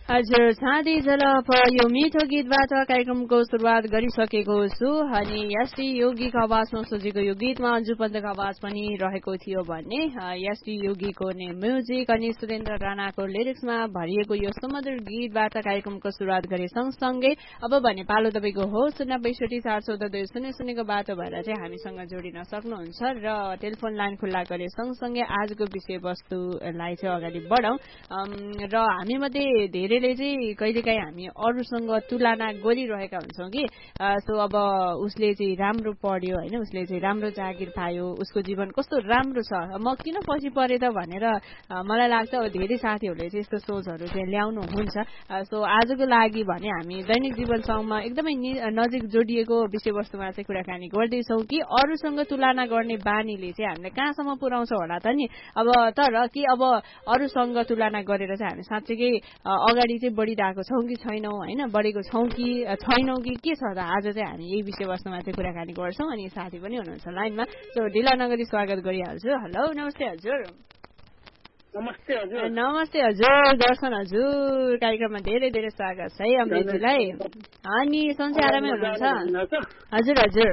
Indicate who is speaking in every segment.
Speaker 1: हजुर साथी जलप यो मिठो गीतबाट कार्यक्रमको सुरुवात गरिसकेको छु अनि एसटी योगीको आवाजमा सोचेको यो गीतमा अन्जु पन्तको आवाज पनि रहेको थियो भने एसटी योगीको म्युजिक अनि सुरेन्द्र राणाको लिरिक्समा भरिएको यो सुमधुर गीतबाट कार्यक्रमको सुरुवात गरे सँगसँगै अब भने पालो तपाईँको हो 06240142000 बाटो भएर चाहिँ हामीसँग जोडिन सक्नुहुन्छ र टेलिफोन लाइन खुल्ला गरे सँगसँगै आजको विषयवस्तुलाई चाहिँ अगाडि बढाउँ र हामी मध्ये धेरैले चाहिँ कहिलेकाहीँ हामी अरूसँग तुलना गरिरहेका हुन्छौँ कि सो अब उसले चाहिँ राम्रो पढ्यो होइन उसले चाहिँ राम्रो जागिर पायो उसको जीवन कस्तो राम्रो छ म किन पछि पढेँ त भनेर मलाई लाग्छ अब धेरै साथीहरूले चाहिँ यस्तो सोचहरू चाहिँ ल्याउनु हुन्छ सो आजको लागि भने हामी दैनिक जीवनसँग एकदमै नजिक जोडिएको विषयवस्तुमा चाहिँ कुराकानी गर्दैछौँ कि अरूसँग तुलना गर्ने बानीले चाहिँ हामीलाई कहाँसम्म पुर्याउँछ होला त नि अब तर कि अब अरूसँग तुलना गरेर चाहिँ हामी साँच्चैकै अगाडि चाहिँ बढिरहेको छौँ कि छैनौँ होइन बढेको छौँ कि छैनौँ कि के छ त आज चाहिँ हामी यही विषयवस्तुमा चाहिँ कुराकानी गर्छौँ अनि साथी पनि हुनुहुन्छ लाइनमा सो ढिला नगरी स्वागत गरिहाल्छु हेलो नमस्ते हजुर नमस्ते हजुर दर्शन हजुर कार्यक्रममा धेरै धेरै स्वागत छ है अमृतजीलाई अनि सन्चै आरामै हुनुहुन्छ हजुर हजुर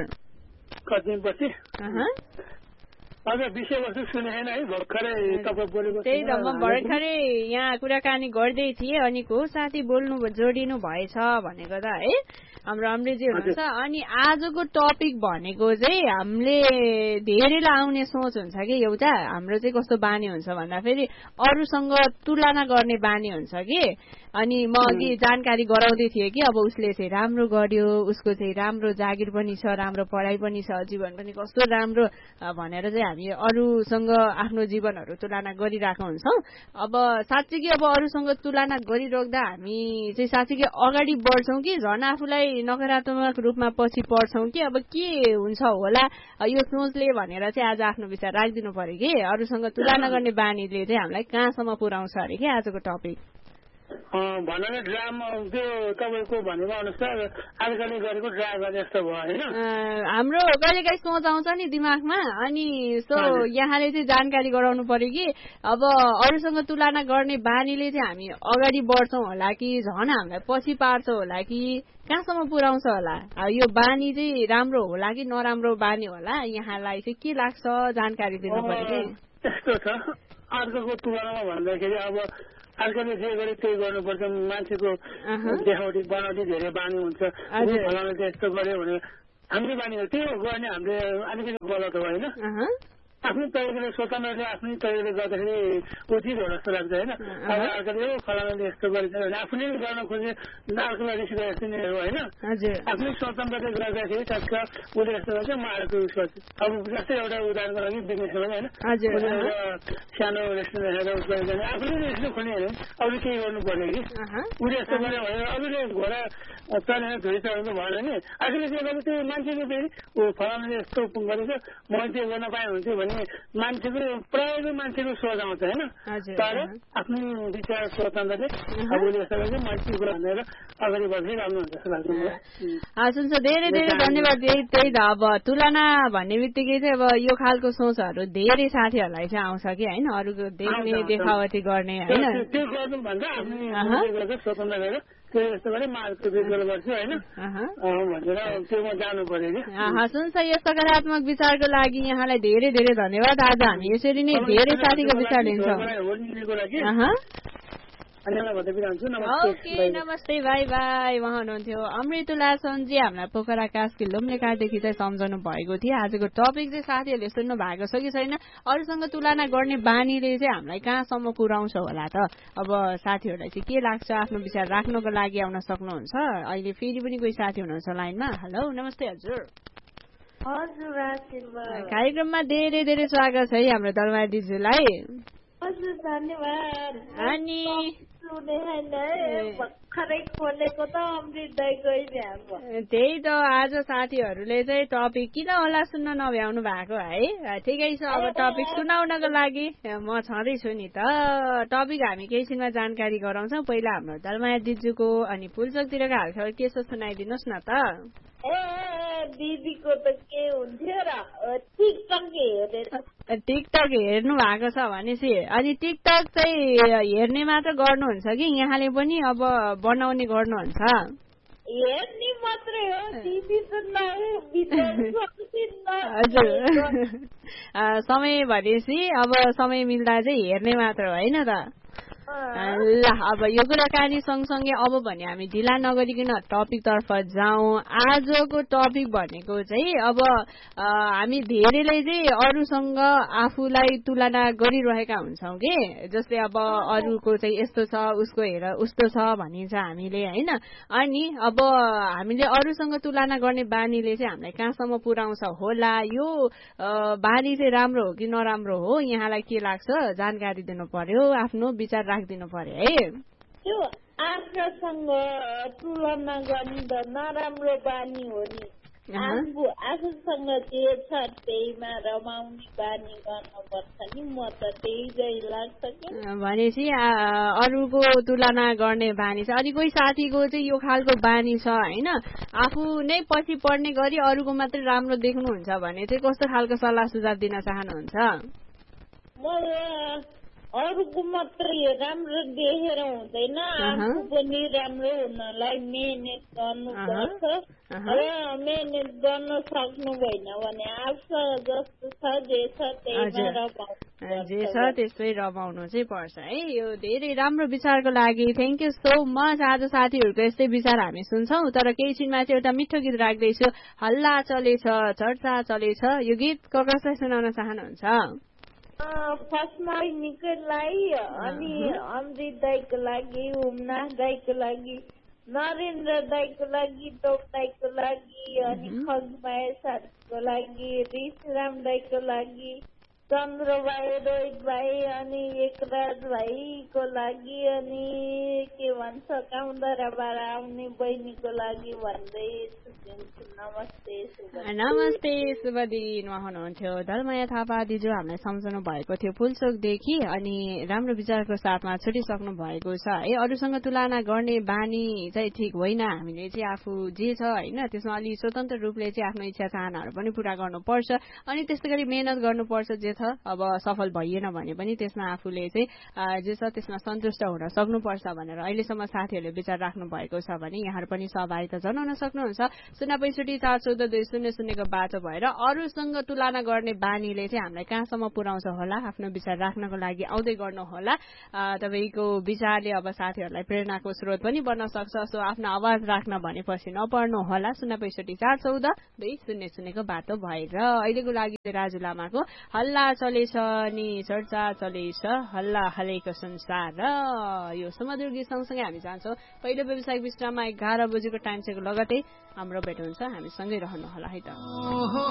Speaker 1: त्यही त म भर्खरै यहाँ कुराकानी गर्दै थिएँ अनि को साथी जोडिनु भएछ भनेको त है हाम्रो अमृतजी हुनुहुन्छ अनि आजको टपिक भनेको चाहिँ हामीले धेरैलाई आउने सोच हुन्छ कि एउटा हाम्रो चाहिँ कस्तो बानी हुन्छ भन्दा फेरि अरूसँग तुलना गर्ने बानी हुन्छ कि अनि म अघि जानकारी गराउँदै थिएँ कि अब उसले चाहिँ राम्रो गर्यो उसको चाहिँ राम्रो जागिर पनि छ राम्रो पढाइ पनि छ जीवन पनि कस्तो राम्रो भनेर चाहिँ हामी अरूसँग आफ्नो जीवनहरू तुलना गरिरहेको हुन्छौँ अब साँच्चै कि अब अरूसँग तुलना गरिराख्दा हामी चाहिँ साँच्चै कि अगाडि बढ्छौँ कि झन् आफूलाई नकारात्मक रूपमा पछि पर्छौँ कि अब के हुन्छ होला यो सोचले भनेर चाहिँ आज आफ्नो विचार राखिदिनु पर्यो कि अरूसँग तुलना गर्ने बानीले चाहिँ हामीलाई कहाँसम्म पुर्याउँछ अरे कि आजको टपिक
Speaker 2: भन्नाले ड्रामा त्यो तपाईँको भनेको अनुसार आजकल गरेको ड्रामा जस्तो भयो होइन
Speaker 1: हाम्रो कहिलेकाहीँ सोच आउँछ नि दिमागमा अनि सो यहाँले चाहिँ जानकारी गराउनु पर्यो कि अब अरूसँग तुलना गर्ने बानीले चाहिँ हामी अगाडि बढ्छौँ होला कि झन् हामीलाई पछि पार्छ होला कि कहाँसम्म पुर्याउँछ होला यो बानी चाहिँ राम्रो होला कि नराम्रो बानी होला यहाँलाई चाहिँ के लाग्छ जानकारी दिनु पर्यो कि
Speaker 2: यस्तो छ अर्को तुलनामा भन्दाखेरि अब आजकल जे गरे त्यही गर्नुपर्छ मान्छेको देखावटी बनावटी धेरै बानी हुन्छ फलाउनु चाहिँ यस्तो गर्यो भने हाम्रो बानी हो त्यो गर्ने हामीले अलिकति गलत हो होइन आफ्नै तरिकाले स्वतन्त्रले आफ्नै तरिकाले गर्दाखेरि उचित हो जस्तो लाग्छ होइन अब अर्काले फलानाले यस्तो गरेछ भने आफूले गर्न खोजे अर्कोलाई रिसिभ जस्तो नै हो होइन आफ्नै स्वतन्त्रले गर्दाखेरि तत्काल उसले यस्तो गर्छ म अर्को उस गर्छु अब जस्तै एउटा उदाहरणको लागि बिजनेस हो होइन सानो रेस्टुरेन्ट हेरेर उस गरेर आफूले रेस्टुरेन्ट खोल्ने होइन अरू केही गर्नु पर्ने कि उसले यस्तो गर्यो भने अरूले घोडा चलेर धुरी चढाउनु भएन नि आफूले के गर्नु त्यो मान्छेले फेरि फलानाले यस्तो गरेको म त्यो गर्न पाएँ हुन्थ्यो भने मान्छेको प्रायः मान्छेको सोच आउँछ होइन तर आफ्नो विचार स्वतन्त्रले आफूले यस्तो गर्छ मान्छे कुरा भनेर अगाडि बढ्दै राम्रो हुन्छ जस्तो लाग्छ मलाई
Speaker 1: हुन्छ धेरै धेरै धन्यवाद त्यही त अब तुलना भन्ने बित्तिकै चाहिँ अब यो खालको सोचहरू धेरै साथीहरूलाई चाहिँ आउँछ कि होइन अरूको देख्ने देखावटी गर्ने होइन
Speaker 2: त्यो गर्नुभन्दा आफ्नो स्वतन्त्र गरेर यस्तो गरे म अर्को बिचमा गर्छु होइन भनेर त्यो म जानु पर्यो कि
Speaker 1: हुन्छ यो सकारात्मक विचारको लागि यहाँलाई धेरै धेरै धन्यवाद आज हामी यसरी नै धेरै साथीको विचार लिन्छौँ ओके नमस्ते बाई बाई उहाँ हुनुहुन्थ्यो अमृतुला सन्जी हामीलाई पोखरा कास्की लुम्लेकादेखि चाहिँ सम्झाउनु भएको थियो आजको टपिक चाहिँ साथीहरूले सुन्नु भएको छ कि छैन अरूसँग तुलना गर्ने बानीले चाहिँ हामीलाई कहाँसम्म पुर्याउँछ होला त अब साथीहरूलाई चाहिँ के लाग्छ आफ्नो विचार राख्नको लागि आउन सक्नुहुन्छ अहिले फेरि पनि कोही साथी हुनुहुन्छ लाइनमा हेलो नमस्ते हजुर कार्यक्रममा धेरै धेरै स्वागत छ है हाम्रो दलमाया दिजुलाई अनि त्यही त आज साथीहरूले चाहिँ टपिक किन होला सुन्न नभ्याउनु भएको है ठिकै छ अब टपिक सुनाउनको लागि म छँदैछु नि त टपिक हामी केही छिनमा जानकारी गराउँछौँ पहिला हाम्रो दलमाया दिजुको अनि फुलचोकतिरको हालखबर के छ सुनाइदिनुहोस् न त
Speaker 3: दिदीको त के हुन्थ्यो र टिकटक
Speaker 1: हेर्नु भएको छ भनेपछि अनि टिकटक चाहिँ हेर्ने मात्र गर्नुहुन्छ हुन्छ कि यहाँले पनि अब बनाउने गर्नुहुन्छ?
Speaker 3: हेर्ने मात्रै हो, टिभी
Speaker 1: हजुर समय भनेपछि अब समय मिल्दा चाहिँ हेर्ने मात्र होइन त? ल अब यो कुराकानी सँगसँगै अब भने हामी ढिला नगरिकन टपिकतर्फ जाउँ। आजको टपिक भनेको चाहिँ अब हामी धेरैले चाहिँ अरूसँग आफूलाई तुलना गरिरहेका हुन्छौँ कि, जस्तै अब अरूको चाहिँ यस्तो छ, उसको हेर उस्तो छ भनिन्छ हामीले होइन। अनि अब हामीले अरूसँग तुलना गर्ने बानीले चाहिँ हामीलाई कहाँसम्म पुर्याउँछ होला, यो बानी चाहिँ राम्रो हो कि नराम्रो हो, यहाँलाई के लाग्छ? जानकारी दिनु पर्यो, आफ्नो विचार राखिदिनु पर्यो है।
Speaker 3: त्यो आफूसँग तुलना गर्ने त नराम्रो बानी हो नि। आफूसँग जे छ त्यहीमा रमाउने बानी गर्नुपर्छ नि। म त त्यही लाग्छ कि
Speaker 1: भनेपछि अरूको तुलना गर्ने बानी छ। अनि कोही साथीको चाहिँ यो खालको बानी छ होइन, आफू नै पछि पढ्ने गरी अरूको मात्रै राम्रो देख्नुहुन्छ भने चाहिँ कस्तो खालको सल्लाह सुझाव दिन चाहनुहुन्छ?
Speaker 3: अरूको मात्रै राम्रो देखेर हुँदैन, आफू पनि राम्रो हुनलाई मेहनत गर्नुपर्छ। र मेहनत गर्न सक्नु भएन भने आफूसँग जस्तो छ जे छ त्यहीमा रमाउनु,
Speaker 1: जे छ त्यस्तै रमाउनु चाहिँ पर्छ है। यो धेरै राम्रो विचारको लागि थ्याङ्क यू सो मच। आज साथीहरूको यस्तै विचार हामी सुन्छौँ, तर केही छिनमा चाहिँ एउटा मिठो गीत राख्दैछु। हल्ला चलेछ चर्चा चलेछ, यो गीत कसलाई सुनाउन चाहनुहुन्छ?
Speaker 3: फर्स्टमा निकै लागि, अनि अमृत दाईको लागि, उमना दाईको लागि, नरेन्द्र दाईको लागि, टोप दाईको लागि, अनि खगमाया साथीको लागि, ऋषराम दाईको लागि, चन्द्र भाइ, रोहित भाइ, अनि एकराज भाइको लागि, अनि के भन्छ काउन्दाराबाट आउने बहिनीको लागि भन्दै नमस्ते।
Speaker 1: नमस्ते, शुभ दिन। उहाँ हुनुहुन्थ्यो धर्मया थापा दिजु, हामीलाई सम्झाउनु भएको थियो फुलचोकदेखि। अनि राम्रो विचारको साथमा छुटिसक्नु भएको छ है। अरूसँग तुलना गर्ने बानी चाहिँ ठिक होइन। हामीले चाहिँ आफू जे छ होइन त्यसमा अलि स्वतन्त्र रूपले चाहिँ आफ्नो इच्छा चाहनाहरू पनि पूरा गर्नुपर्छ। अनि त्यस्तै गरी मेहनत गर्नुपर्छ। जे छ अब सफल भइएन भने पनि त्यसमा आफूले चाहिँ जे छ त्यसमा सन्तुष्ट हुन सक्नुपर्छ भनेर अहिलेसम्म साथीहरूले विचार राख्नु भएको छ भने यहाँहरू पनि सहभागिता जनाउन सक्नुहुन्छ। 065414200 बाटो भएर अरूसँग तुलना गर्ने बानीले चाहिँ हामीलाई कहाँसम्म पुर्याउँछ होला, आफ्नो विचार राख्नको लागि आउँदै गर्नु होला। तपाईँको विचारले अब साथीहरूलाई प्रेरणाको स्रोत पनि बन्न सक्छ। सो आफ्नो आवाज राख्न भनेपछि नपर्नु होला। 065414200 बाटो भएर अहिलेको लागि राजु लामाको हल्ला चलेछ नि चर्चा चलेछ, हल्ला हलेको संसार र यो सुमधुर गीत सँगसँगै हामी जान्छौँ पहिलो व्यवसायिक विश्राममा। 11 बजेको टाइम चाहिँ लगतै हाम्रो भेट हुन्छ। हामी सँगै रहनु होला है त।